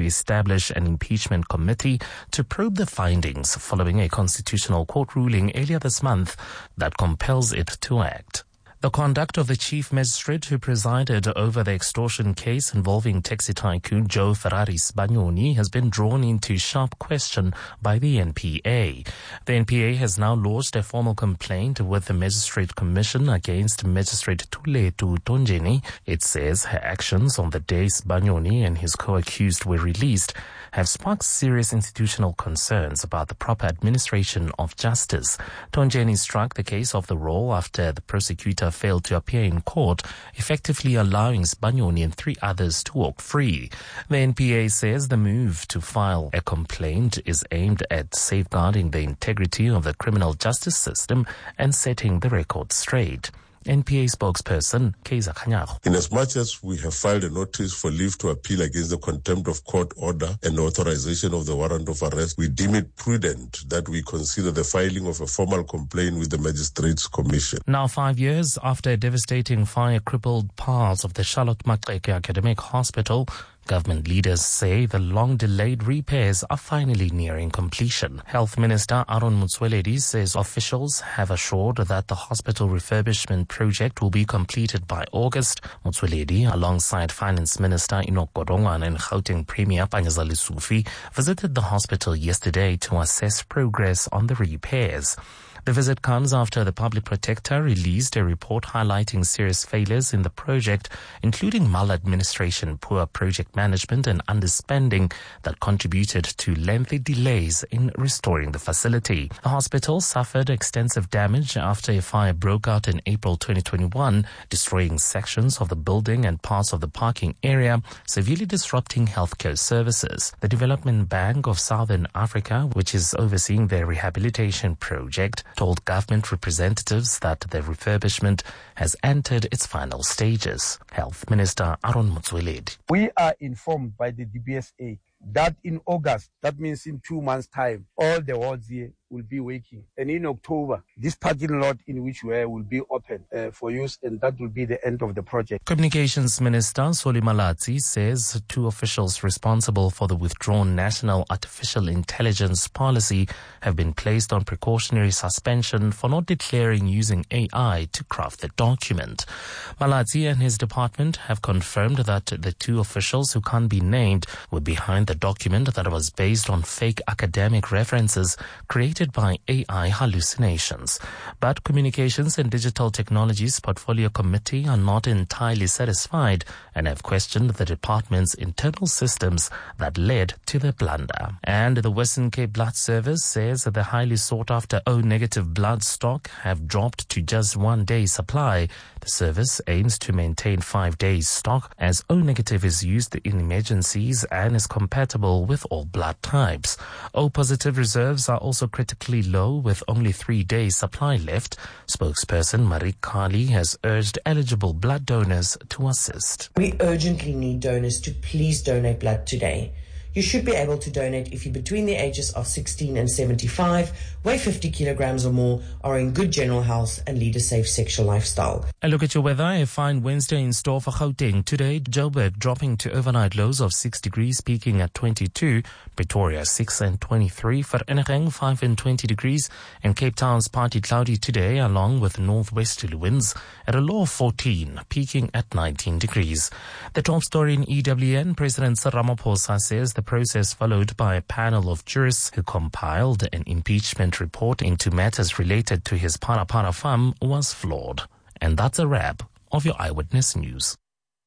establish an impeachment committee to probe the findings following a constitutional court ruling earlier this month that compels it to act. The conduct of the chief magistrate who presided over the extortion case involving taxi tycoon Joe Ferrari Sbagnoni has been drawn into sharp question by the NPA. The NPA has now lodged a formal complaint with the Magistrate Commission against Magistrate Thuletu Tonjeni. It says her actions on the day Sbagnoni and his co-accused were released have sparked serious institutional concerns about the proper administration of justice. Tonjeni struck the case off the roll after the prosecutor failed to appear in court, effectively allowing Sbagnoni and 3 others to walk free. The NPA says the move to file a complaint is aimed at safeguarding the integrity of the criminal justice system and setting the record straight. NPA spokesperson Kaiser Khanyago. Inasmuch as we have filed a notice for leave to appeal against the contempt of court order and authorization of the warrant of arrest, we deem it prudent that we consider the filing of a formal complaint with the Magistrates Commission. Now 5 years after a devastating fire crippled parts of the Charlotte Maxeke Academic Hospital, government leaders say the long-delayed repairs are finally nearing completion. Health Minister Aaron Motsoaledi says officials have assured that the hospital refurbishment project will be completed by August. Motsoaledi, alongside Finance Minister Enoch Godongwana and Gauteng Premier Panyaza Lesufi, visited the hospital yesterday to assess progress on the repairs. The visit comes after the Public Protector released a report highlighting serious failures in the project, including maladministration, poor project management and underspending that contributed to lengthy delays in restoring the facility. The hospital suffered extensive damage after a fire broke out in April 2021, destroying sections of the building and parts of the parking area, severely disrupting healthcare services. The Development Bank of Southern Africa, which is overseeing the rehabilitation project, told government representatives that the refurbishment has entered its final stages. Health Minister Aaron Motsoaledi. We are informed by the DBSA that in August, that means in 2 months' time, all the wards here will be working. And in October, this parking lot in which we are will be open for use, and that will be the end of the project. Communications Minister Solly Malatsi says 2 officials responsible for the withdrawn National Artificial Intelligence Policy have been placed on precautionary suspension for not declaring using AI to craft the document. Malatsi and his department have confirmed that the 2 officials who can't be named were behind the document that was based on fake academic references created by AI hallucinations. But Communications and Digital Technologies Portfolio Committee are not entirely satisfied and have questioned the department's internal systems that led to the blunder. And the Western Cape Blood Service says that the highly sought-after O-negative blood stock have dropped to just 1 day supply. The service aims to maintain 5 days stock as O-negative is used in emergencies and is compatible with all blood types. O-positive reserves are also critically low with only 3 days supply left. Spokesperson Marie Kali has urged eligible blood donors to assist. We urgently need donors to please donate blood today. You should be able to donate if you're between the ages of 16 and 75, weigh 50 kilograms or more, are in good general health and lead a safe sexual lifestyle. A look at your weather. A fine Wednesday in store for Gauteng. Today, Joburg dropping to overnight lows of 6 degrees, peaking at 22. Pretoria 6 and 23. Vereeniging 5 and 20 degrees. And Cape Town's partly cloudy today along with northwesterly winds at a low of 14, peaking at 19 degrees. The top story in EWN, President Cyril Ramaphosa says the process followed by a panel of jurists who compiled an impeachment report into matters related to his Parapara farm was flawed. And that's a wrap of your Eyewitness News.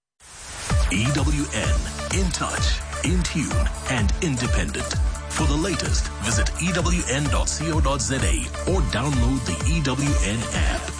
EWN, in touch, in tune, and independent. For the latest, visit ewn.co.za or download the EWN app.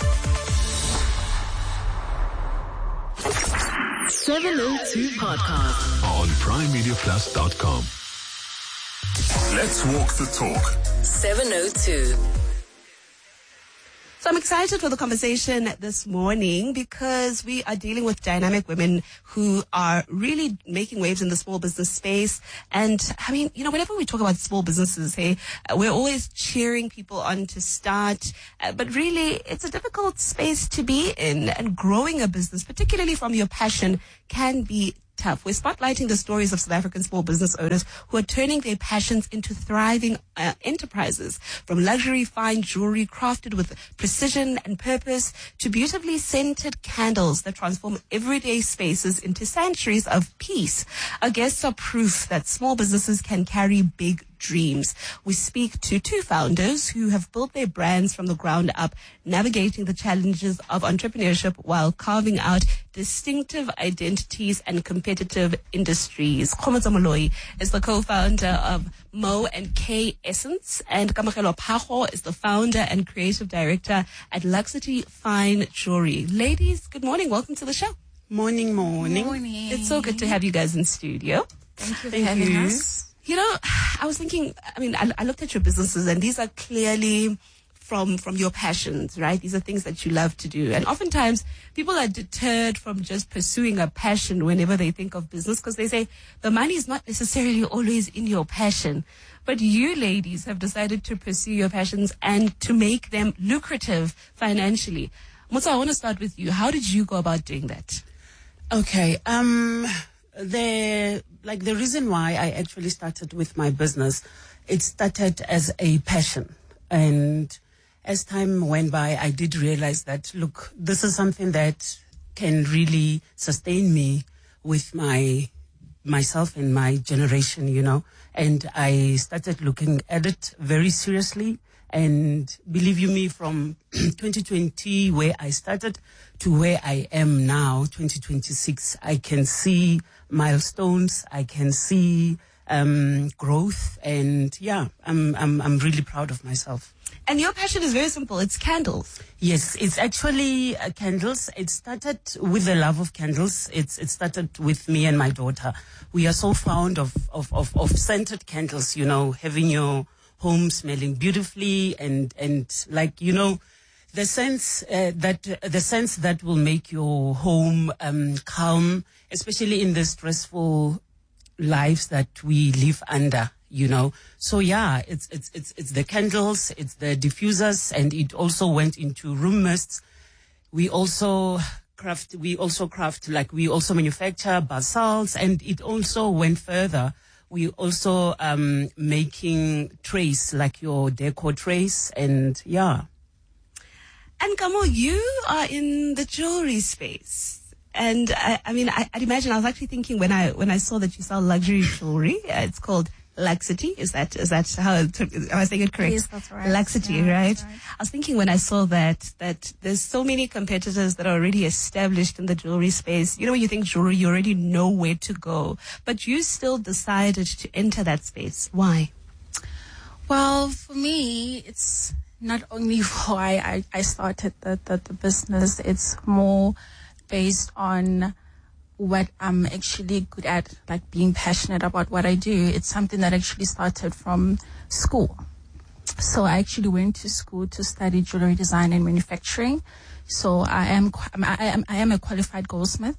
702 Podcast on PrimeMediaPlus.com. Let's walk the talk. 702. So I'm excited for the conversation this morning because we are dealing with dynamic women who are really making waves in the small business space. And I mean, you know, whenever we talk about small businesses, hey, we're always cheering people on to start. But really, it's a difficult space to be in, and growing a business, particularly from your passion, can be tough. We're spotlighting the stories of South African small business owners who are turning their passions into thriving enterprises. From luxury fine jewelry crafted with precision and purpose to beautifully scented candles that transform everyday spaces into sanctuaries of peace. Our guests are proof that small businesses can carry big dreams. We speak to two founders who have built their brands from the ground up, navigating the challenges of entrepreneurship while carving out distinctive identities and competitive industries. Khomotso Moloi is the co-founder of Mo and K Essence, and Kamohelo Phago is the founder and creative director at Luxity Fine Jewelry. Ladies, good morning. Welcome to the show. Morning. It's so good to have you guys in studio. Thank you for having us. You know, I was thinking, I looked at your businesses, and these are clearly from your passions, right? These are things that you love to do. And oftentimes people are deterred from just pursuing a passion whenever they think of business, because they say the money is not necessarily always in your passion. But you ladies have decided to pursue your passions and to make them lucrative financially. Motso, I want to start with you. How did you go about doing that? Okay. The reason why I actually started with my business, it started as a passion. And as time went by, I did realize that, look, this is something that can really sustain me with myself and my generation, you know. And I started looking at it very seriously. And believe you me, from 2020, where I started, to where I am now, 2026, I can see milestones, I can see growth, and yeah, I'm really proud of myself. And your passion is very simple. It's candles. Yes, it's actually candles. It started with the love of candles. It started with me and my daughter. We are so fond of scented candles, you know, having your home smelling beautifully and like, you know, the sense that will make your home calm, especially in the stressful lives that we live under, you know. So yeah, it's the candles, it's the diffusers, and it also went into room mists. We also manufacture basalts, and it also went further. We also making trays, like your decor trays, and yeah. And Kamo, you are in the jewelry space, and I'd imagine, I was actually thinking when I saw that you sell luxury jewelry, it's called Luxity. Is that how? Am I saying it correct? Yes, that's right. Luxity, yeah, right? That's right? I was thinking when I saw that there's so many competitors that are already established in the jewelry space. You know, when you think jewelry, you already know where to go, but you still decided to enter that space. Why? Well, for me, it's not only why I started the business. It's more based on what I'm actually good at, like being passionate about what I do. It's something that actually started from school. So I actually went to school to study jewelry design and manufacturing. So I am a qualified goldsmith.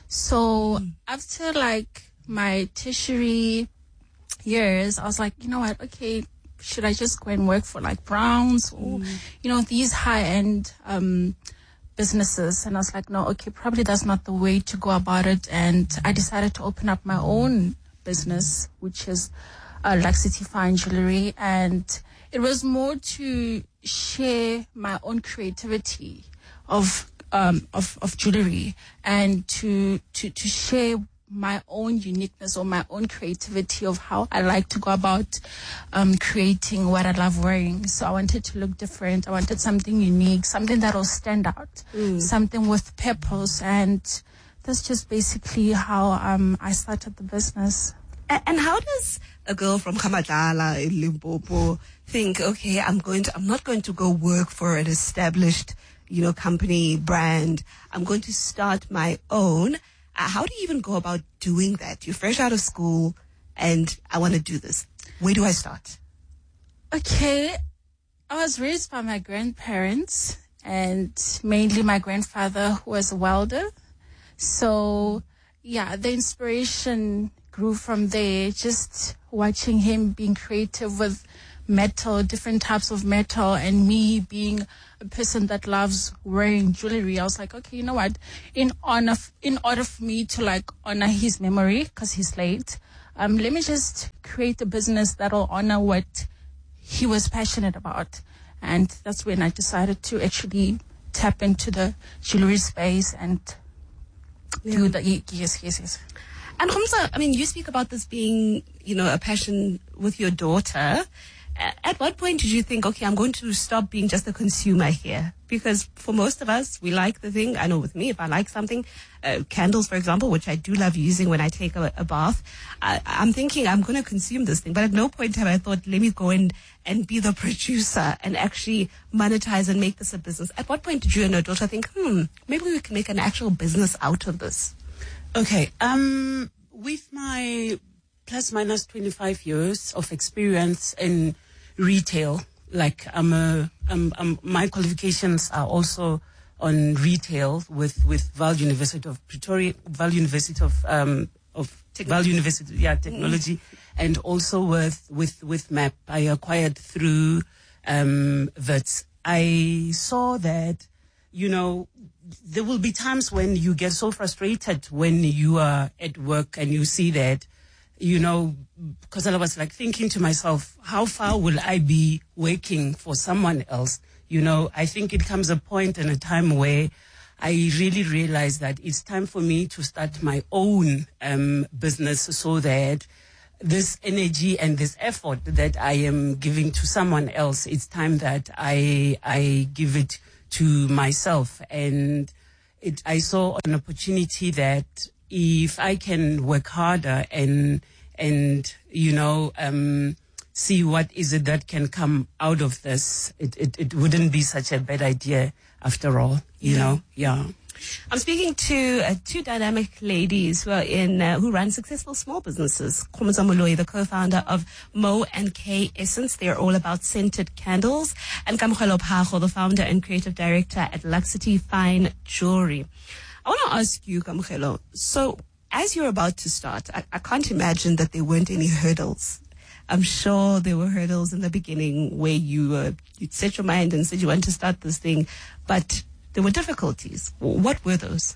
So after like my tertiary years, I was like, you know what? Okay, should I just go and work for like Browns or, you know, these high-end businesses? And I was like, no, okay, probably that's not the way to go about it. And I decided to open up my own business, which is Luxity Fine Jewelry. And it was more to share my own creativity of jewelry, and to share my own uniqueness or my own creativity of how I like to go about creating what I love wearing. So I wanted to look different. I wanted something unique, something that will stand out, something with purpose. And that's just basically how I started the business. And how does a girl from Kamadala in Limpopo think, okay, I'm not going to go work for an established, you know, company, brand. I'm going to start my own. How do you even go about doing that? You're fresh out of school and I want to do this. Where do I start? Okay. I was raised by my grandparents, and mainly my grandfather, who was a welder. So yeah, the inspiration grew from there, just watching him being creative with metal, different types of metal, and me being a person that loves wearing jewelry, I was like, okay, you know what? In order for me to like honor his memory, because he's late, let me just create a business that'll honor what he was passionate about. And that's when I decided to actually tap into the jewelry space and do the yes. And Khumza, I mean, you speak about this being, a passion with your daughter. At what point did you think, okay, I'm going to stop being just a consumer here? Because for most of us, we like the thing. I know with me, if I like something, candles, for example, which I do love using when I take a bath, I'm thinking I'm going to consume this thing. But at no point have I thought, let me go and be the producer and actually monetize and make this a business. At what point did you and your daughter think, maybe we can make an actual business out of this? Okay. With my plus minus 25 years of experience in retail, like my qualifications are also on retail with Vaal University of Pretoria, Vaal University of Vaal University, technology, and also with MAP. I acquired through Wits. I saw that, there will be times when you get so frustrated when you are at work and you see that, because I was like thinking to myself, how far will I be working for someone else? I think it comes a point and a time where I really realized that it's time for me to start my own business, so that this energy and this effort that I am giving to someone else, it's time that I give it to myself. And I saw an opportunity that if I can work harder and see what is it that can come out of this, it wouldn't be such a bad idea after all, Yeah. I'm speaking to two dynamic ladies who run successful small businesses. Khumza Moloi, the co-founder of Mo and K Essence. They're all about scented candles. And Kamohelo Phago, the founder and creative director at Luxity Fine Jewelry. I want to ask you, Kamohelo, so as you're about to start, I can't imagine that there weren't any hurdles. I'm sure there were hurdles in the beginning where you'd set your mind and said you want to start this thing, but there were difficulties. What were those?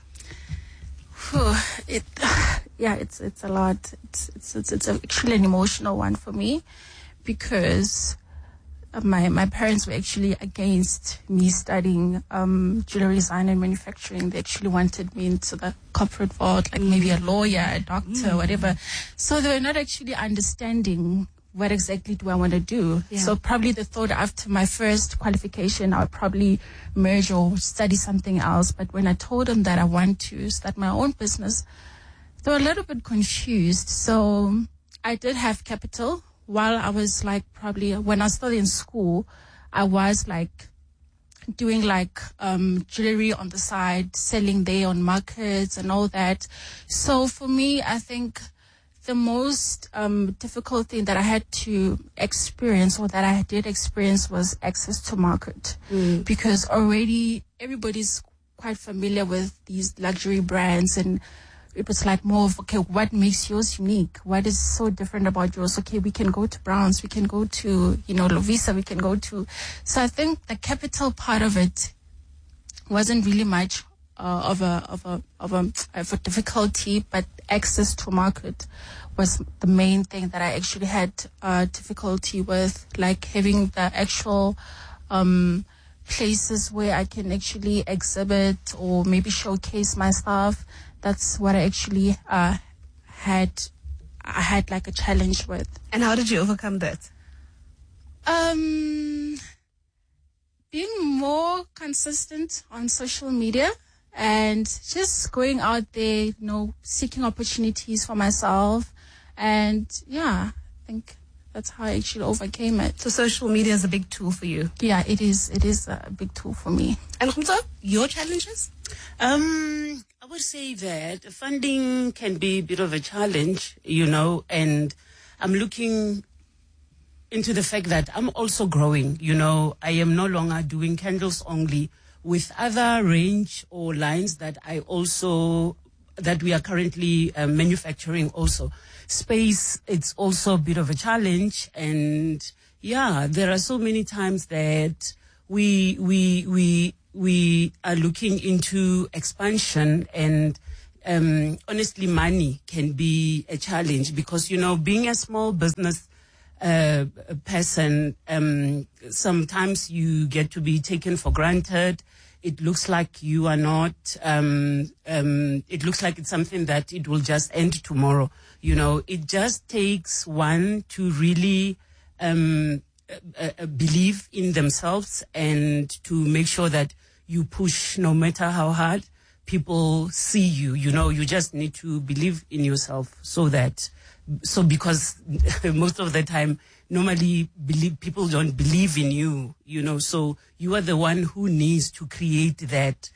It's a lot. It's actually an emotional one for me, because my parents were actually against me studying jewelry design and manufacturing. They actually wanted me into the corporate world, like maybe a lawyer, a doctor, whatever. So they were not actually understanding what exactly do I want to do. Yeah. So probably they thought after my first qualification, I would probably merge or study something else. But when I told them that I want to start my own business, they were a little bit confused. So I did have capital. While I was when I started in school, I was doing jewelry on the side, selling there on markets and all that. So for me, I think the most difficult thing that I had to experience, or that I did experience, was access to market. Because already everybody's quite familiar with these luxury brands, and it was more of, okay, what makes yours unique? What is so different about yours? Okay, we can go to Browns, we can go to, Lovisa, we can go to... So I think the capital part of it wasn't really much of a difficulty, but access to market was the main thing that I actually had difficulty with, having the actual places where I can actually exhibit or maybe showcase my stuff. That's what I actually had a challenge with. And how did you overcome that? Being more consistent on social media and just going out there, seeking opportunities for myself. And I think that's how I actually overcame it. So social media is a big tool for you? Yeah, it is. It is a big tool for me. And Khumza, your challenges? I would say that funding can be a bit of a challenge, and I'm looking into the fact that I'm also growing. I am no longer doing candles only, with other range or lines that we are currently manufacturing also. Space, it's also a bit of a challenge, and yeah, there are so many times that we are looking into expansion, and honestly, money can be a challenge because, being a small business person, sometimes you get to be taken for granted. It looks like you are not, it looks like it's something that it will just end tomorrow. It just takes one to really believe in themselves and to make sure that you push no matter how hard people see you. You just need to believe in yourself because most of the time, normally people don't believe in you, so you are the one who needs to create that,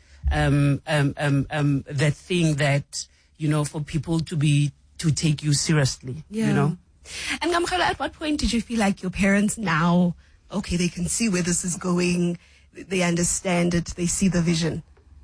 that thing that, for people to take you seriously, And Ngamkhela, at what point did you feel like your parents now, okay, they can see where this is going, they understand it, they see the vision?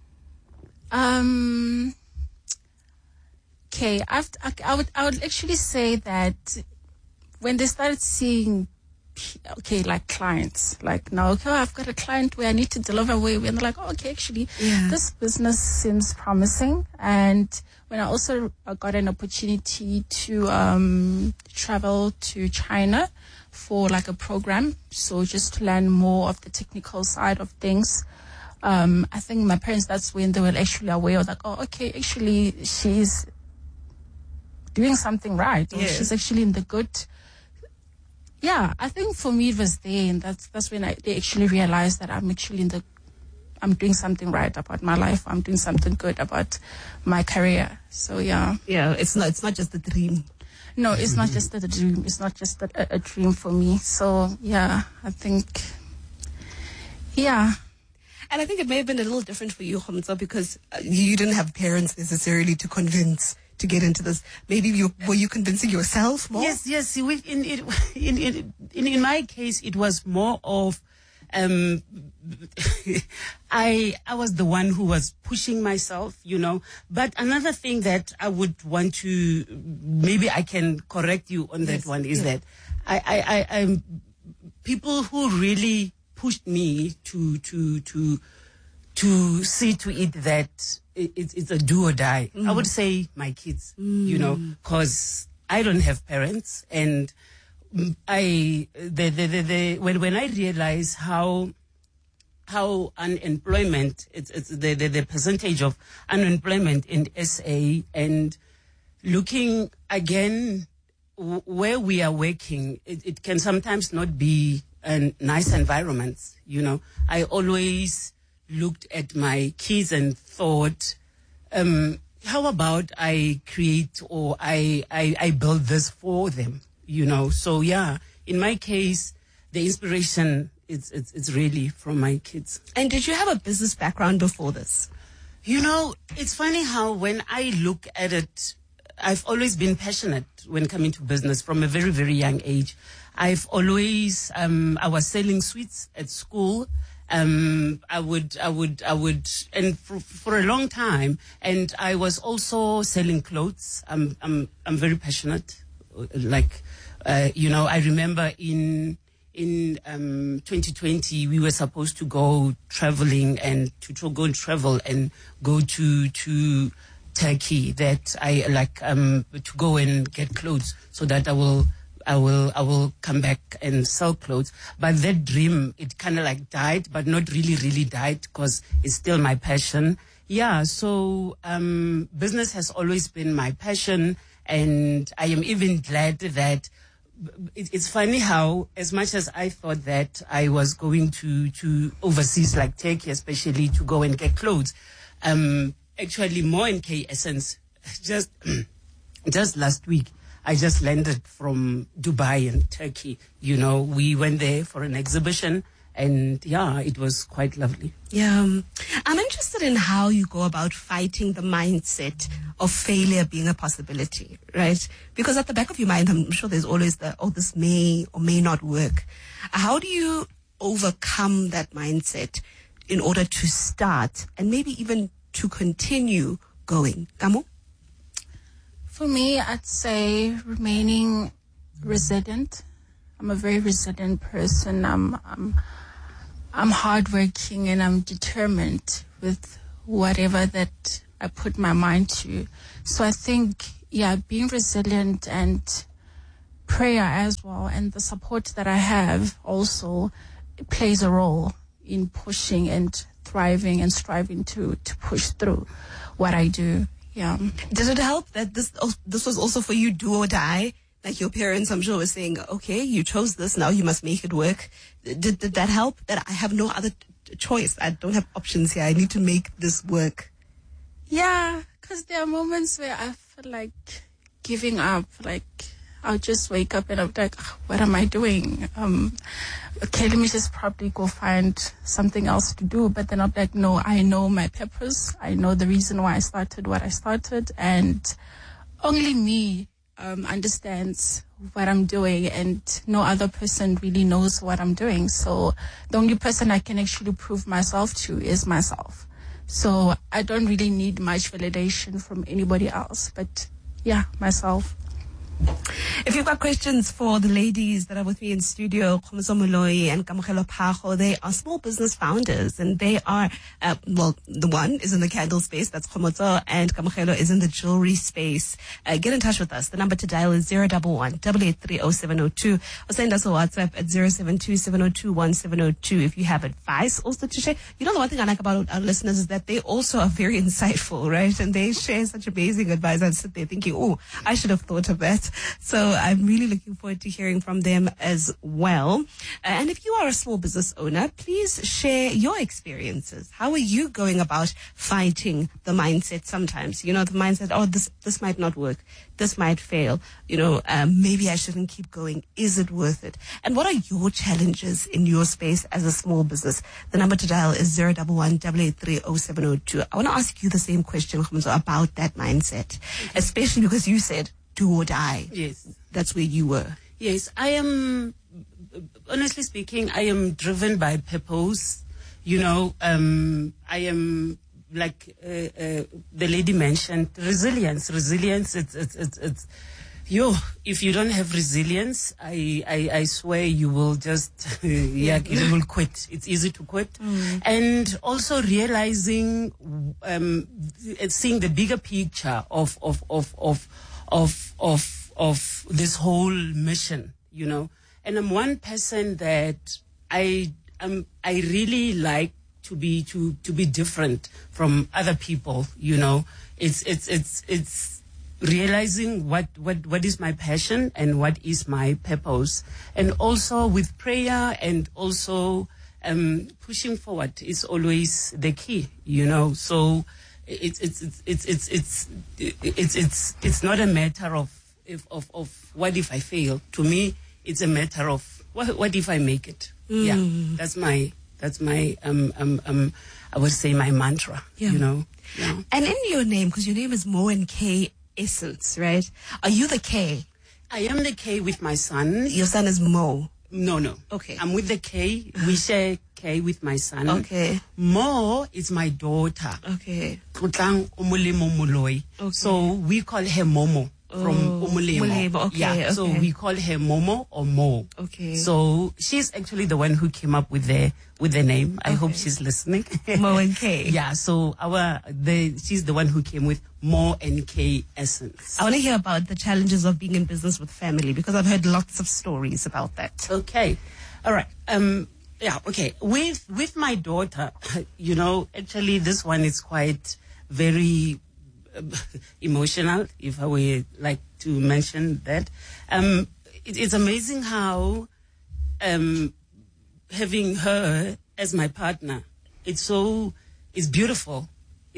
Okay, I would actually say that when they started seeing, like clients, like now, okay, I've got a client where I need to deliver way, and they're like, oh, okay, actually, this business seems promising. And when I also got an opportunity to travel to China for like a program, so just to learn more of the technical side of things. I think my parents, that's when they were actually aware of like, oh, okay, actually she's doing something right, or she's actually in the good. Yeah, I think for me it was there, and that's when they actually realized that I'm actually I'm doing something right about my life. I'm doing something good about my career. So yeah, it's not just a dream. No, it's not just a dream. It's not just a dream for me. So yeah, I think, yeah. And I think it may have been a little different for you, Kgomtso, because you didn't have parents necessarily to convince to get into this. Maybe were you convincing yourself more? Yes. In my case, it was more of I was the one who was pushing myself, But another thing that I would want to, maybe I can correct you on that one, is that I'm people who really pushed me to see to it that it's a do or die. I would say my kids, because I don't have parents, and when I realize how unemployment, it's the percentage of unemployment in SA, and looking again where we are working, it can sometimes not be a nice environment. I always looked at my kids and thought, how about I create or I build this for them, So yeah, in my case, the inspiration it's really from my kids. And did you have a business background before this? It's funny how when I look at it, I've always been passionate when coming to business from a very, very young age. I've always, I was selling sweets at school. I would, and for a long time, and I was also selling clothes. I'm very passionate. I remember in 2020, we were supposed to go traveling and to go and travel and go to Turkey, that I like, to go and get clothes so that I will come back and sell clothes. But that dream, it kind of like died, but not really died, because it's still my passion. Yeah, so business has always been my passion, and I am even glad that it's funny how, as much as I thought that I was going to overseas like Turkey, especially to go and get clothes, actually more in Essence, just last week, I just landed from Dubai and Turkey. We went there for an exhibition, and yeah, it was quite lovely. Yeah. I'm interested in how you go about fighting the mindset of failure being a possibility, right? Because at the back of your mind, I'm sure there's always this may or may not work. How do you overcome that mindset in order to start and maybe even to continue going? Kamu? For me, I'd say remaining resilient, I'm a very resilient person. I'm hardworking and I'm determined with whatever that I put my mind to. So I think, being resilient and prayer as well, and the support that I have also plays a role in pushing and thriving and striving to push through what I do. Yeah. Does it help that this was also for you, do or die? Like your parents, I'm sure, were saying, okay, you chose this, now you must make it work. Did that help? That I have no other choice. I don't have options here. I need to make this work. Yeah, because there are moments where I feel like giving up. Like, I'll just wake up and I'm like, what am I doing? Okay, let me just probably go find something else to do. But then I'm like, no, I know my purpose. I know the reason why I started what I started. And only me understands what I'm doing, and no other person really knows what I'm doing. So the only person I can actually prove myself to is myself. So I don't really need much validation from anybody else, but myself. If you've got questions for the ladies that are with me in studio, Khomoso Moloi and Kamohelo Phago, they are small business founders, and they are, the one is in the candle space, that's Khomoso, and Kamohelo is in the jewelry space. Get in touch with us. The number to dial is 011-883-0702, or send us a WhatsApp at 072-702-1702 if you have advice also to share. You know, the one thing I like about our listeners is that they also are very insightful, right? And they share such amazing advice. I sit there thinking, oh, I should have thought of that. So I'm really looking forward to hearing from them as well. And if you are a small business owner, please share your experiences. How are you going about fighting the mindset sometimes? You know, the mindset, oh, this might not work. This might fail. You know, maybe I shouldn't keep going. Is it worth it? And what are your challenges in your space as a small business? The number to dial is 011-883-0702. I want to ask you the same question, Khomoso, about that mindset, especially because you said, do or die. Yes. That's where you were. Yes, I am, honestly speaking, I am driven by purpose. You know, I am, like the lady mentioned, resilience. Resilience, it's if you don't have resilience, I swear you will just, you will quit. It's easy to quit. And also realizing, seeing the bigger picture of this whole mission, you know. And I'm one person that I really like to be different from other people, you know. It's realizing what is my passion and what is my purpose, and also with prayer and also pushing forward is always the key, you know. So it's not a matter of what if I fail. To me, it's a matter of what if I make it. Yeah, that's my I would say my mantra. Yeah. You know. Yeah. And in your name, because your name is Mo and K Essence, right? Are you the K? I am the K with my son. Your son is Mo. No. Okay. I'm with the K. We share K with my son. Okay. Mo is my daughter. Okay. Okay. So we call her Momo from Umulemo. Okay. Yeah. Okay. So we call her Momo or Mo. Okay. So she's actually the one who came up with the name. I hope she's listening. Mo and K. Yeah. So she's the one who came with Mo and K Essence. I want to hear about the challenges of being in business with family, because I've heard lots of stories about that. Okay. All right. Yeah. Okay. With my daughter, you know, actually this one is quite very emotional, if I were like to mention that. It's amazing how having her as my partner, it's beautiful.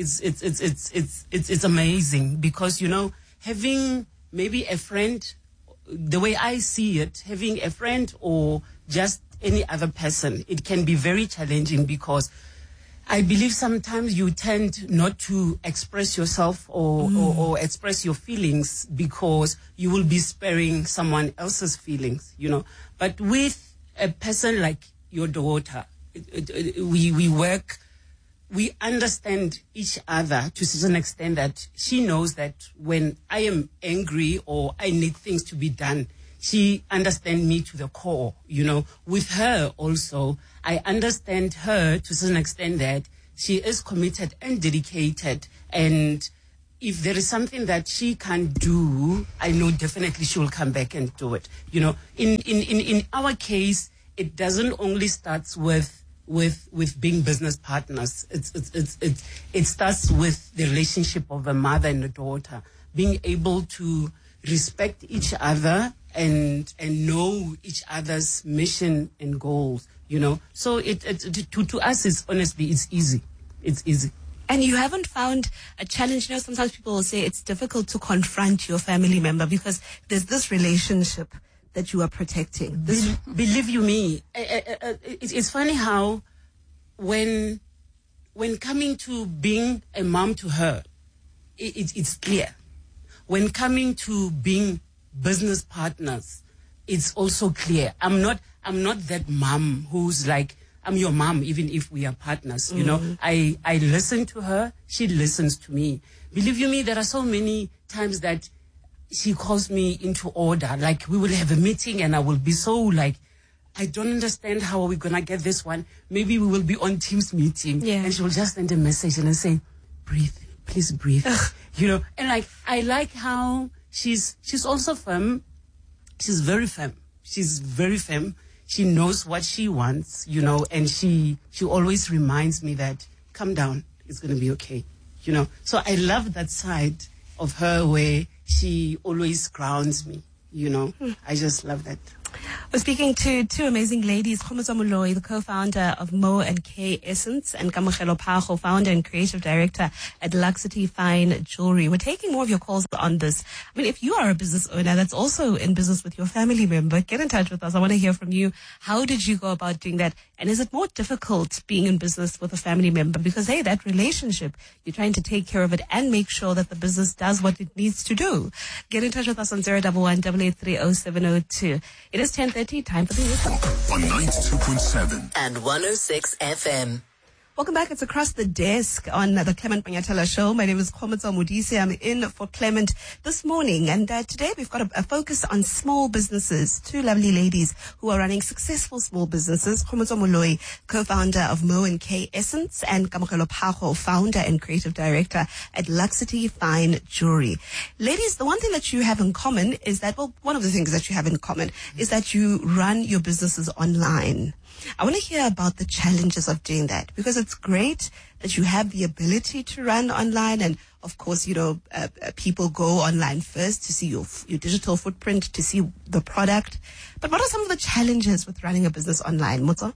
It's amazing, because, you know, having maybe a friend, the way I see it, having a friend or just any other person, it can be very challenging, because I believe sometimes you tend not to express yourself or express your feelings, because you will be sparing someone else's feelings, you know. But with a person like your daughter, we work, we understand each other to such an extent that she knows that when I am angry or I need things to be done, she understands me to the core, With her also, I understand her to some extent that she is committed and dedicated, and if there is something that she can't do, I know definitely she will come back and do it. In our case, it doesn't only start with being business partners. It starts with the relationship of a mother and a daughter, being able to respect each other and know each other's mission and goals. So to us, it's easy. It's easy. And you haven't found a challenge. Sometimes people will say it's difficult to confront your family member because there's this relationship that you are protecting. Believe you me, it's funny how when coming to being a mom to her, it's clear. When coming to being business partners, it's also clear. I'm not that mom who's like, I'm your mom, even if we are partners, I listen to her, she listens to me. Believe you me, there are so many times that she calls me into order. Like, we will have a meeting and I will be so like, I don't understand how are we going to get this one. Maybe we will be on Teams meeting. Yeah. And she will just send a message and say, breathe, please breathe. And like, I like how she's also firm. She's very firm. She knows what she wants, and she always reminds me that, calm down, it's going to be okay, So I love that side of her where she always grounds me, I just love that. We're speaking to two amazing ladies, Khomotso Moloi, the co-founder of Mo & K Essence, and Kamohelo Phago, founder and creative director at Luxity Fine Jewelry. We're taking more of your calls on this. I mean, if you are a business owner that's also in business with your family member, get in touch with us. I want to hear from you. How did you go about doing that? And is it more difficult being in business with a family member? Because, hey, that relationship, you're trying to take care of it and make sure that the business does what it needs to do. Get in touch with us on 011-883-0702. It is 10:30, time for the news. On 92.7 and 106 FM. Welcome back. It's Across the Desk on the Clement Manyatela Show. My name is Khomotso Modise. I'm in for Clement this morning. And today we've got a focus on small businesses. Two lovely ladies who are running successful small businesses. Khomotso Moloi, co-founder of Mo & K Essence, and Kamohelo Phago, founder and creative director at Luxity Fine Jewelry. Ladies, the one thing that you have in common is that, one of the things that you have in common is that you run your businesses online. I want to hear about the challenges of doing that, because it's great that you have the ability to run online. And of course, people go online first to see your digital footprint, to see the product. But what are some of the challenges with running a business online, Motso?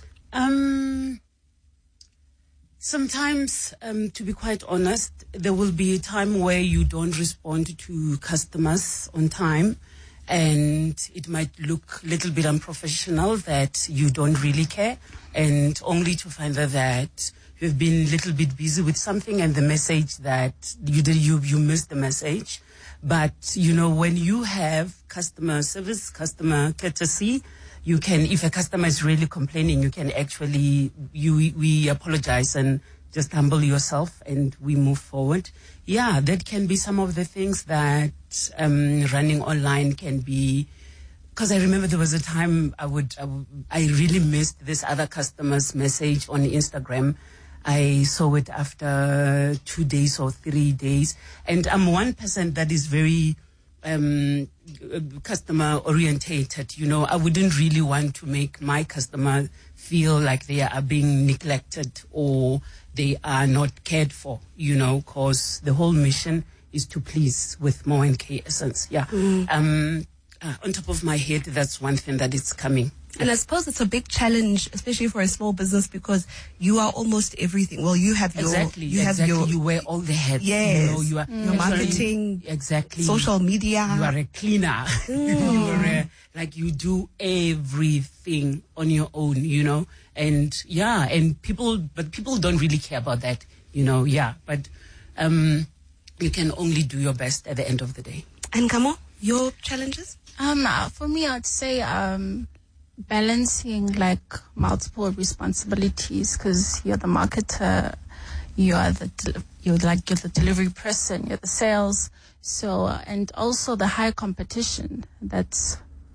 Sometimes, to be quite honest, there will be a time where you don't respond to customers on time. And it might look a little bit unprofessional that you don't really care, and only to find out that you've been a little bit busy with something and the message that you missed the message. But, when you have customer service, customer courtesy, you can, if a customer is really complaining, you can actually, we apologize and just humble yourself and we move forward. Yeah, that can be some of the things that running online can be. Because I remember there was a time I really missed this other customer's message on Instagram. I saw it after 2 days or 3 days. And I'm one person that is very customer orientated. I wouldn't really want to make my customer feel like they are being neglected or they are not cared for, because the whole mission is to please with Mo & K Essence. Yeah. On top of my head, that's one thing that is coming. And I suppose it's a big challenge, especially for a small business, because you are almost everything. Well, you have your... You wear all the hats. Yes. You are your marketing. Exactly. Social media. You are a cleaner. You do everything on your own, And people don't really care about that, But you can only do your best at the end of the day. And Kamo, your challenges? For me, I'd say balancing multiple responsibilities, because you're the marketer, you're the delivery person, you're the sales. So, and also the high competition that's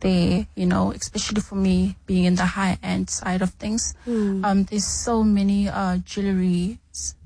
there, you know, especially for me being in the high end side of things. There's so many jewelry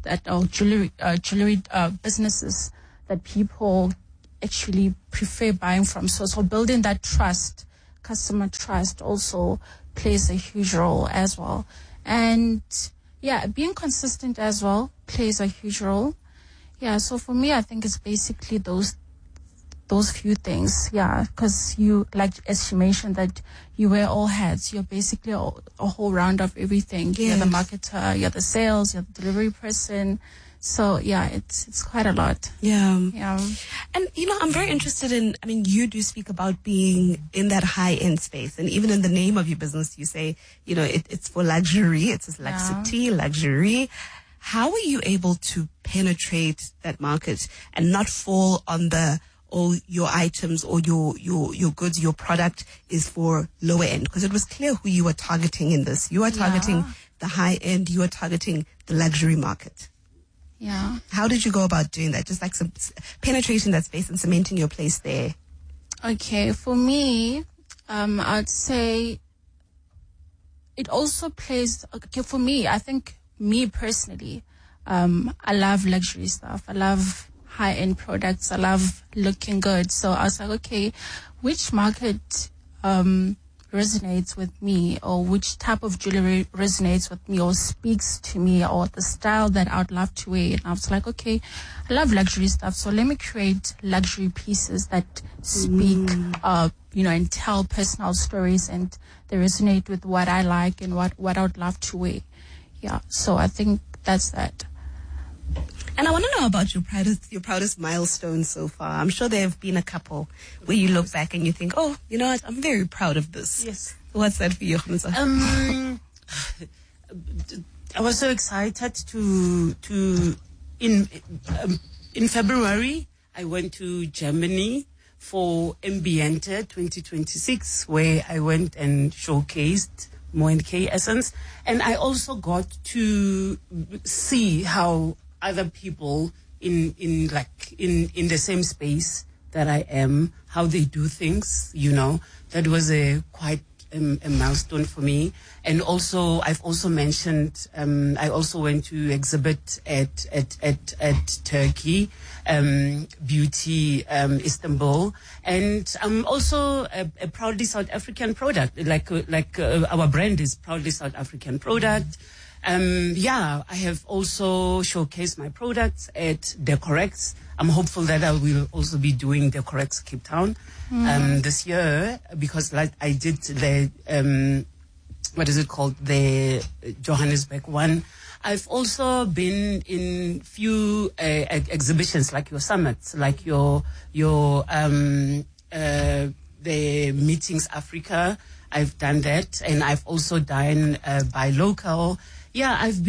businesses that people actually prefer buying from. So building that trust, customer trust, also plays a huge role as well. And yeah, being consistent as well plays a huge role. Yeah, so for me, I think it's basically those few things. Yeah, because you, like as she mentioned, that you wear all hats. You're basically a whole round of everything. Yes. You're the marketer, you're the sales, you're the delivery person. So yeah, it's quite a lot. Yeah. Yeah. And you know, I'm very interested in, I mean, you do speak about being in that high end space, and even in the name of your business, you say, you know, it's for luxury. It says luxury, luxury. How are you able to penetrate that market and not fall on the, or your items or your goods, your product is for lower end? Because it was clear who you were targeting in this. You are targeting the high end. You are targeting the luxury market. Yeah. How did you go about doing that? Just like some penetrating that space and cementing your place there. Okay, for me, I'd say it also plays. Okay, for me, I think me personally, I love luxury stuff. I love high-end products. I love looking good. So I was like, okay, which market resonates with me, or which type of jewelry resonates with me or speaks to me, or the style that I'd love to wear? And I was like, okay, I love luxury stuff, so let me create luxury pieces that speak, you know, and tell personal stories, and they resonate with what I like and what I would love to wear. Yeah, so I think that's that. And I want to know about your proudest milestone so far. I'm sure there have been a couple where you look back and you think, oh, you know what, I'm very proud of this. Yes. What's that for you, Khamsa? I was so excited in February, I went to Germany for Ambiente 2026, where I went and showcased Moen K Essence. And I also got to see how other people in the same space that I am, how they do things, you know. That was quite a milestone for me. And also, I've also mentioned, I also went to exhibit at Turkey, Beauty, Istanbul. And I'm also a proudly South African product, like our brand is proudly South African product. I have also showcased my products at Decorex. I'm hopeful that I will also be doing Decorex Cape Town this year, because like I did the the Johannesburg one. I've also been in few exhibitions, like your summits, like your the Meetings Africa. I've done that, and I've also done Buy Local. Yeah, I've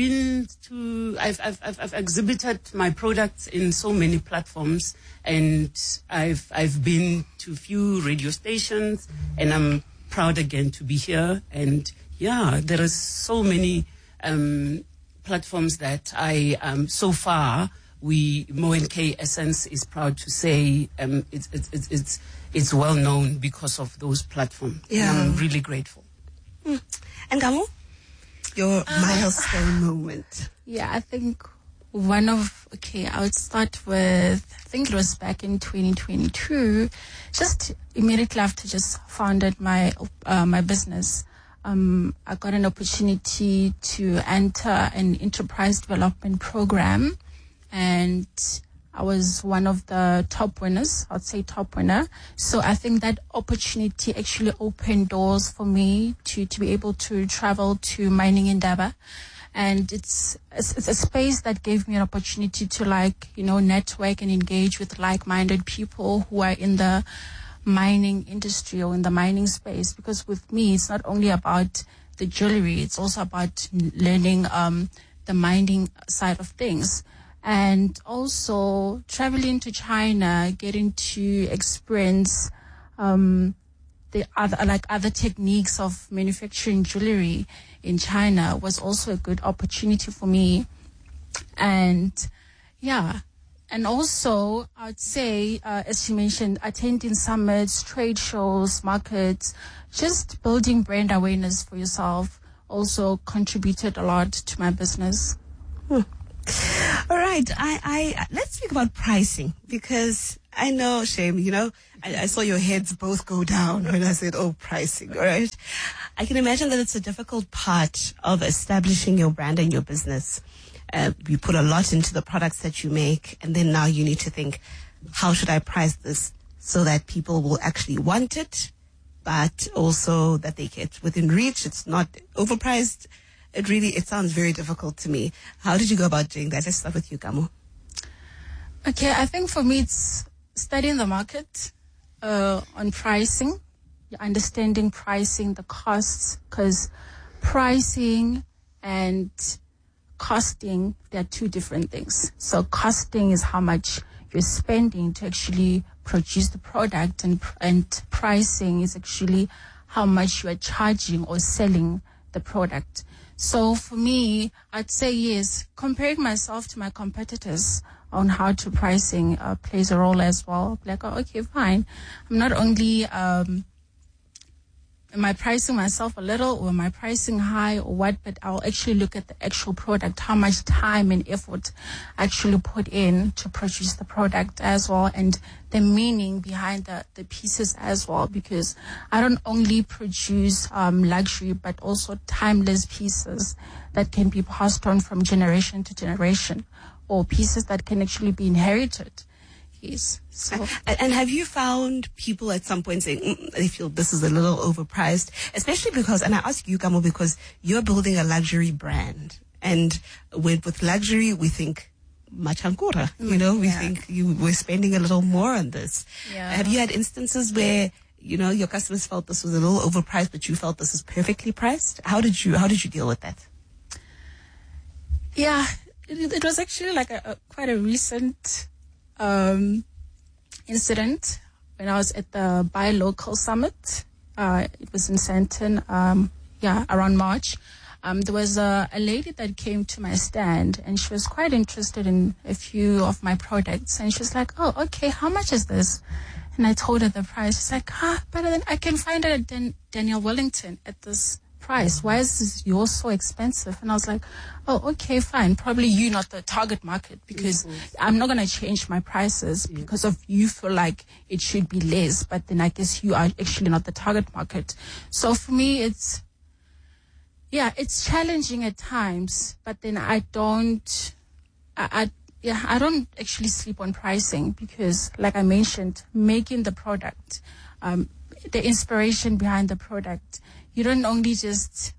exhibited my products in so many platforms, and I've been to few radio stations, and I'm proud again to be here. And yeah, there are so many platforms that I so far Moen K Essence is proud to say it's well known because of those platforms. Yeah, and I'm really grateful. And Gamu, your milestone moment. Yeah, I think I would start with, I think it was back in 2022, just immediately after just founded my business. I got an opportunity to enter an enterprise development program, and I was one of the top winners. I'd say top winner. So I think that opportunity actually opened doors for me to be able to travel to Mining Indaba. And it's a space that gave me an opportunity to network and engage with like-minded people who are in the mining industry or in the mining space. Because with me, it's not only about the jewelry, it's also about learning the mining side of things. And also traveling to China, getting to experience the other techniques of manufacturing jewelry in China was also a good opportunity for me. And yeah, And also, I'd say, as you mentioned, attending summits, trade shows, markets, just building brand awareness for yourself also contributed a lot to my business. All right. Let's speak about pricing, because I know, Shame, I saw your heads both go down when I said, pricing, all right? I can imagine that it's a difficult part of establishing your brand and your business. You put a lot into the products that you make, and then now you need to think, how should I price this so that people will actually want it, but also that they get within reach? It's not overpriced. It sounds very difficult to me. How did you go about doing that? Let's start with you, Kamo. Okay, I think for me it's studying the market on pricing, understanding pricing, the costs, because pricing and costing, they're two different things. So costing is how much you're spending to actually produce the product, and pricing is actually how much you are charging or selling the product. So for me, I'd say yes, comparing myself to my competitors on how to pricing plays a role as well. Like, okay, fine. I'm not only am I pricing myself a little, or am I pricing high, or what? But I'll actually look at the actual product, how much time and effort I actually put in to produce the product as well, and the meaning behind the pieces as well. Because I don't only produce luxury, but also timeless pieces that can be passed on from generation to generation, or pieces that can actually be inherited. Yes. So. And have you found people at some point saying they feel this is a little overpriced, especially because, and I ask you, Kamo, because you're building a luxury brand, and with luxury we think machankura, we think we're spending a little more on this. Yeah. Have you had instances where your customers felt this was a little overpriced, but you felt this is perfectly priced? How did you deal with that? Yeah, it was actually like quite a recent incident when I was at the Buy Local Summit. It was in Sandton, around March. There was a lady that came to my stand, and she was quite interested in a few of my products. And she was like, oh, okay, how much is this? And I told her the price. She's like, better than I can find it at Daniel Wellington at this price. Why is yours so expensive? And I was like, oh, okay, fine. Probably you not the target market, because I'm not going to change my prices because of you feel like it should be less, but then I guess you are actually not the target market. So for me, it's challenging at times, but then I don't actually sleep on pricing, because like I mentioned, making the product, the inspiration behind the product, you don't only just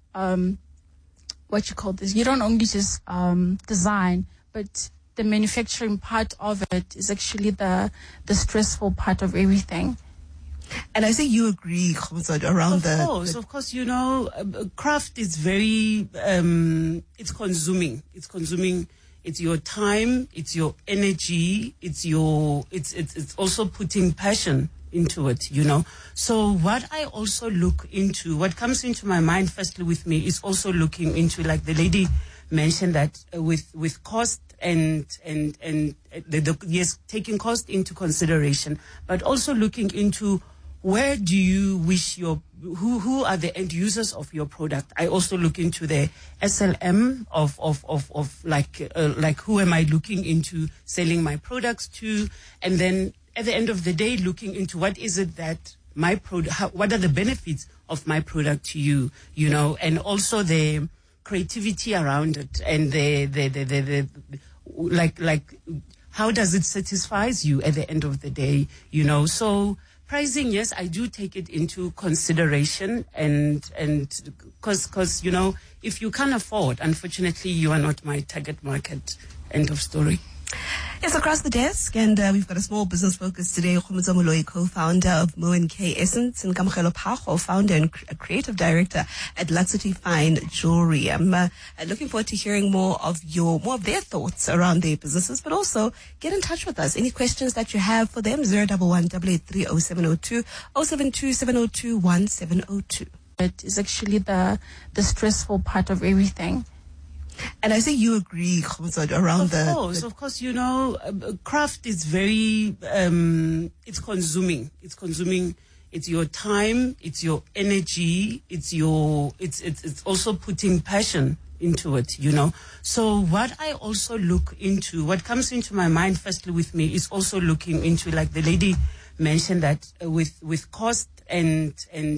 you don't only just design, but the manufacturing part of it is actually the stressful part of everything. And I think you agree, Khomzad, around that. Of course, craft is very, it's consuming. It's your time, it's your energy, it's also putting passion into it, So what I also look into, what comes into my mind firstly with me is also looking into, like the lady mentioned, that with cost and yes, taking cost into consideration, but also looking into where do you wish who are the end users of your product. I also look into the SLM of like who am I looking into selling my products to, and then at the end of the day, looking into what is it that my product, what are the benefits of my product to you, and also the creativity around it, and the like how does it satisfies you at the end of the day, So pricing, yes, I do take it into consideration, and because if you can't afford, unfortunately, you are not my target market. End of story. Yes, across the desk, and we've got a small business focus today. Khomotso Moloi, co-founder of Mo & K Essence, and Kamogelo Phakgo, founder and creative director at Luxury Fine Jewelry. I'm looking forward to hearing more of their thoughts around their businesses, but also get in touch with us. Any questions that you have for them, 011-883-0702, 072-702-1702. It is actually the stressful part of everything. And I say you agree, Khomzad, around Of course, you know, craft is very, it's consuming. It's consuming. It's your time, it's your energy, it's also putting passion into it, you know. So what I also look into, what comes into my mind firstly with me is also looking into, like the lady mentioned, that with cost and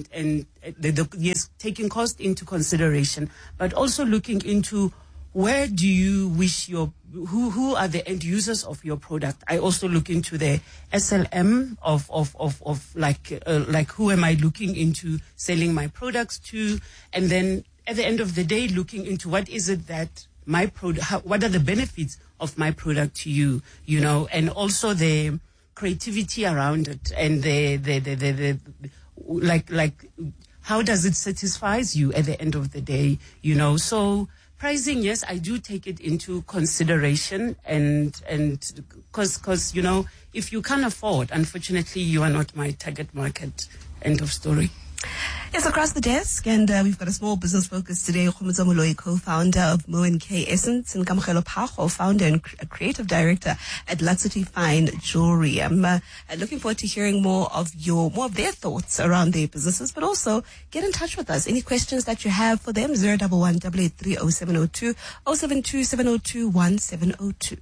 yes, taking cost into consideration, but also looking into where do you wish who are the end users of your product. I also look into the SLM of like who am I looking into selling my products to, and then at the end of the day, looking into what is it that my product, what are the benefits of my product to you, you know, and also the creativity around it, and the like how does it satisfies you at the end of the day, you know. So pricing, yes, I do take it into consideration, and because you know, if you can't afford, unfortunately, you are not my target market. End of story. Yes, across the desk, and we've got a small business focus today. Khomotso Moloi, co-founder of Mo & K Essence, and Kamohelo Phago, founder and creative director at Luxury Fine Jewelry. I'm looking forward to hearing more of their thoughts around their businesses, but also get in touch with us. Any questions that you have for them, 011-883-0702, 072-702-1702.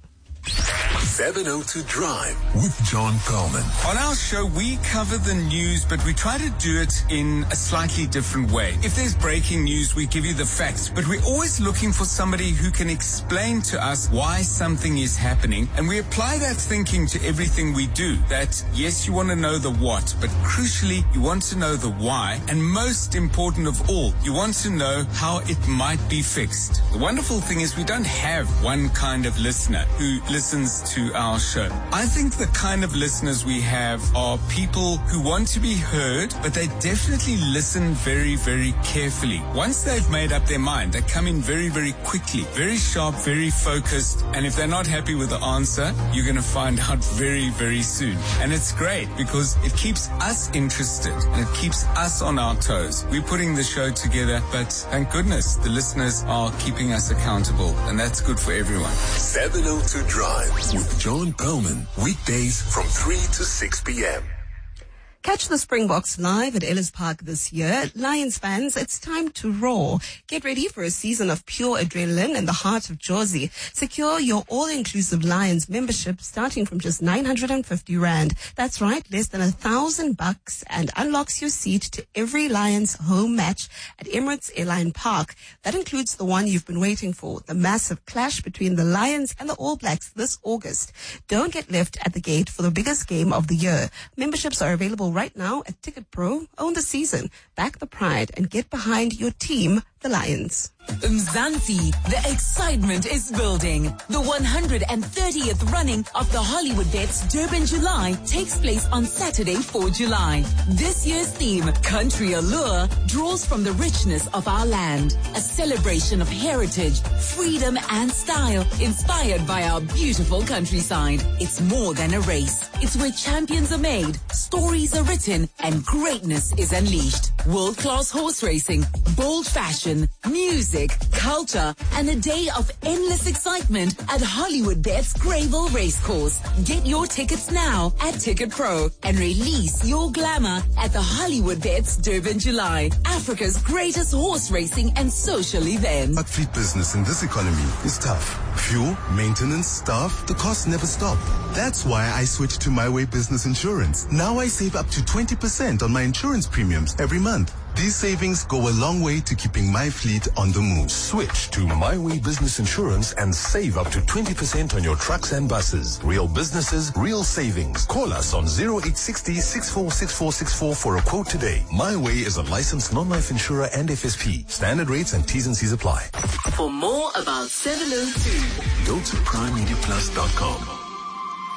702 Drive with John Perlman. On our show, we cover the news, but we try to do it in a slightly different way. If there's breaking news, we give you the facts, but we're always looking for somebody who can explain to us why something is happening, and we apply that thinking to everything we do. That, yes, you want to know the what, but crucially, you want to know the why, and most important of all, you want to know how it might be fixed. The wonderful thing is we don't have one kind of listener who listens to our show. I think the kind of listeners we have are people who want to be heard, but they definitely listen very, very carefully. Once they've made up their mind, they come in very, very quickly, very sharp, very focused, and if they're not happy with the answer, you're going to find out very, very soon. And it's great because it keeps us interested and it keeps us on our toes. We're putting the show together, but thank goodness the listeners are keeping us accountable, and that's good for everyone. 702 Drive with John Perlman, weekdays from 3 to 6 p.m. Catch the Springboks live at Ellis Park this year. Lions fans, it's time to roar. Get ready for a season of pure adrenaline in the heart of Jozi. Secure your all-inclusive Lions membership starting from just 950 Rand. That's right, less than $1,000, and unlocks your seat to every Lions home match at Emirates Airline Park. That includes the one you've been waiting for, the massive clash between the Lions and the All Blacks this August. Don't get left at the gate for the biggest game of the year. Memberships are available right now at Ticket Pro. Own the season, back the pride, and get behind your team, the Lions. Mzansi, the excitement is building. The 130th running of the Hollywood Bets Durban July takes place on Saturday, 4 July. This year's theme, Country Allure, draws from the richness of our land. A celebration of heritage, freedom and style, inspired by our beautiful countryside. It's more than a race. It's where champions are made, stories are written, and greatness is unleashed. World-class horse racing, bold fashion, music, culture, and a day of endless excitement at Hollywood Bets Greyville Racecourse. Get your tickets now at Ticket Pro and release your glamour at the Hollywood Bets Durban July, Africa's greatest horse racing and social event. But fleet business in this economy is tough. Fuel, maintenance, staff, the costs never stop. That's why I switched to My Way Business Insurance. Now I save up to 20% on my insurance premiums every month. These savings go a long way to keeping my fleet on the move. Switch to My Way Business Insurance and save up to 20% on your trucks and buses. Real businesses, real savings. Call us on 0860 646464 for a quote today. My Way is a licensed non-life insurer and FSP. Standard rates and T's and C's apply. For more about 702, go to primemediaplus.com.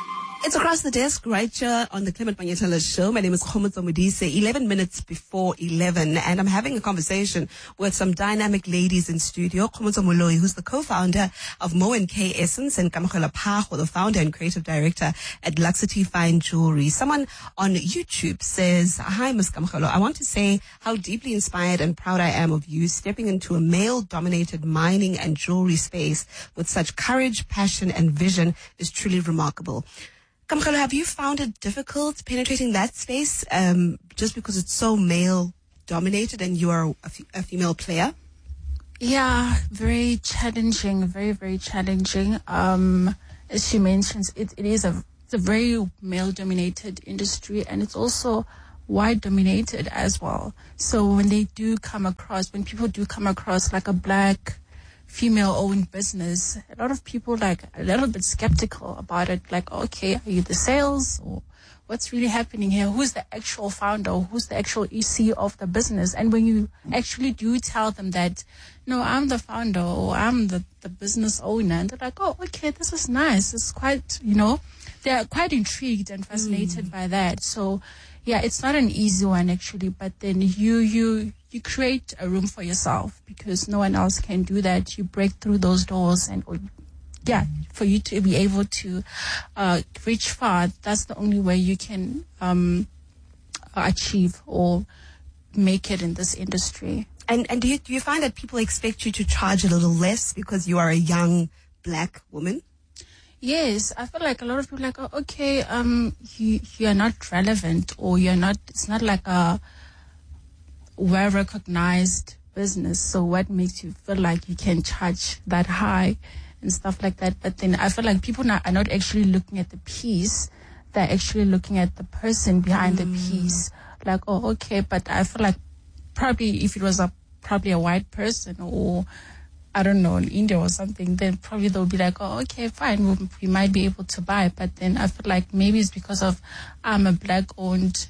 It's Across the Desk right here on the Clement Manyetala Show. My name is Khomotso Modise, 11 minutes before 11, and I'm having a conversation with some dynamic ladies in studio. Khomotso Moloi, who's the co-founder of Mo & K Essence, and Kamokhela Phago, the founder and creative director at Luxity Fine Jewelry. Someone on YouTube says, "Hi, Ms. Kamokhela. I want to say how deeply inspired and proud I am of you stepping into a male-dominated mining and jewelry space with such courage, passion, and vision is truly remarkable." Kamokhela, have you found it difficult penetrating that space just because it's so male-dominated and you are a female player? Yeah, very challenging, very, very challenging. As she mentions, it's a very male-dominated industry, and it's also white-dominated as well. So when people do come across like a black female-owned business, a lot of people a little bit skeptical about it. Like, okay, are you the sales, or what's really happening here? Who's the actual founder? Or who's the actual EC of the business? And when you actually do tell them that, no, I'm the founder or I'm the business owner, and they're like, oh, okay, this is nice. It's quite, they're quite intrigued and fascinated by that. So, yeah, it's not an easy one actually, but then you create a room for yourself because no one else can do that. You break through those doors for you to be able to reach far. That's the only way you can achieve or make it in this industry. And do you find that people expect you to charge a little less because you are a young black woman? Yes, I feel like a lot of people are like, oh, okay, you are not relevant, or it's not like a well-recognized business, so what makes you feel like you can charge that high and stuff like that? But then I feel like people are not actually looking at the piece, they're actually looking at the person behind the piece. Like, oh, okay, but I feel like probably if it was probably a white person, or I don't know, in India or something, then probably they'll be like, oh, okay, fine, we might be able to buy. But then I feel like maybe it's because of I'm a black-owned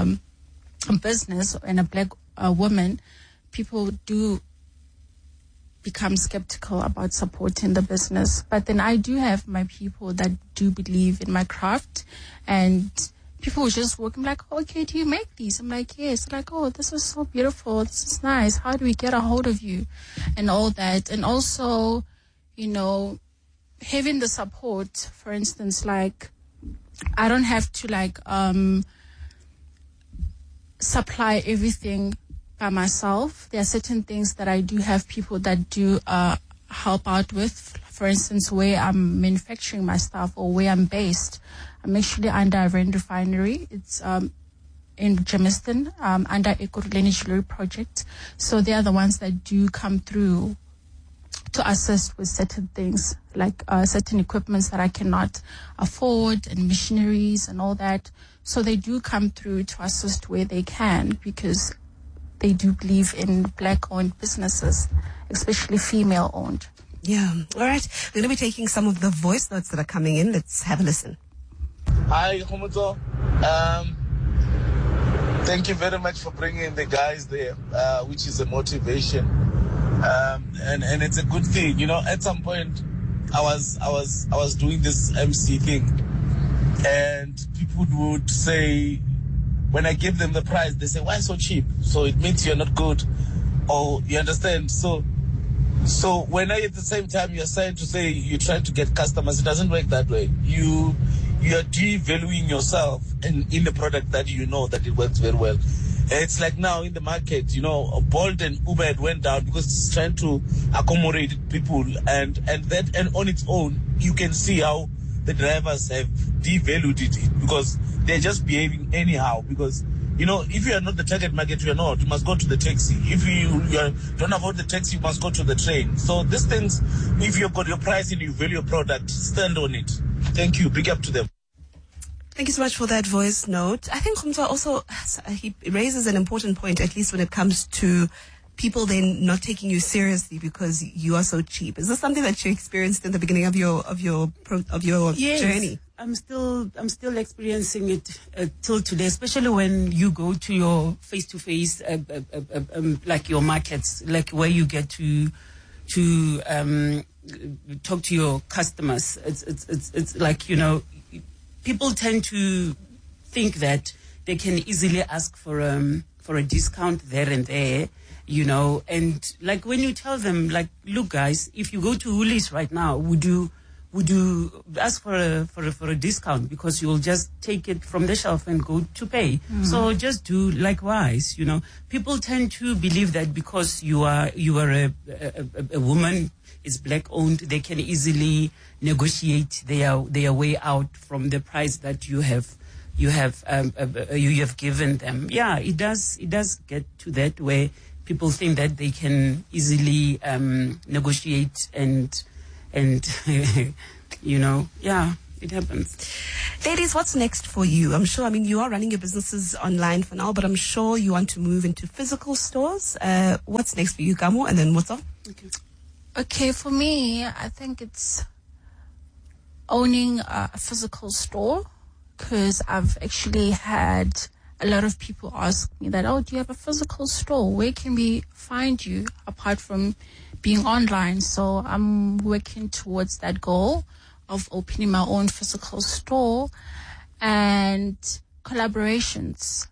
business and a black woman, people do become skeptical about supporting the business. But then I do have my people that do believe in my craft, and people will just walk. I'm like, okay, do you make these? I'm like, yes. They're like, oh, this is so beautiful. This is nice. How do we get a hold of you? And all that. And also, having the support, for instance, like, I don't have to supply everything by myself. There are certain things that I do have people that do help out with. For instance, where I'm manufacturing my stuff or where I'm based. I'm actually under a Rand Refinery. It's in Germiston, under Ekurhuleni Jewelry Project. So they are the ones that do come through to assist with certain things, like certain equipments that I cannot afford, and machineries and all that. So they do come through to assist where they can, because they do believe in black-owned businesses, especially female-owned. Yeah. All right. We're going to be taking some of the voice notes that are coming in. Let's have a listen. Hi, Khomotso. Thank you very much for bringing the guys there, which is a motivation. And it's a good thing. At some point, I was doing this MC thing, and people would say, when I give them the price, they say, why so cheap? So it means you're not good. Or you understand? So when at the same time you're trying to say you're trying to get customers, it doesn't work that way. You are devaluing yourself in the product that you know that it works very well. It's like now in the market, Bolt and Uber had went down because it's trying to accommodate people, and on its own you can see how the drivers have devalued it because they're just behaving anyhow. Because if you are not the target market, you must go to the taxi. If you don't afford the taxi, you must go to the train. So these things, if you've got your price and you value your product, stand on it. Thank you. Big up to them. Thank you so much for that voice note. I think Khomotso also, he raises an important point, at least when it comes to people then not taking you seriously because you are so cheap. Is this something that you experienced in the beginning of your yes, journey? I'm still experiencing it till today, especially when you go to your face-to-face, like your markets, like where you get to talk to your customers. It's like, people tend to think that they can easily ask for a discount there and there, you know. And like when you tell them, like, look, guys, if you go to Woolies right now, would you ask for a discount, because you'll just take it from the shelf and go to pay. So just do likewise, you know. People tend to believe that because you are a woman, is black owned, they can easily negotiate their way out from the price that you have given them. Yeah, it does get to that where people think that they can easily negotiate and you know, yeah, it happens. Ladies, what's next for you? I'm sure, you are running your businesses online for now, but I'm sure you want to move into physical stores. What's next for you, Kamo? And then what's up? Okay, for me, I think it's owning a physical store, because I've actually had a lot of people ask me that, oh, do you have a physical store? Where can we find you apart from being online? So I'm working towards that goal of opening my own physical store, and collaborations.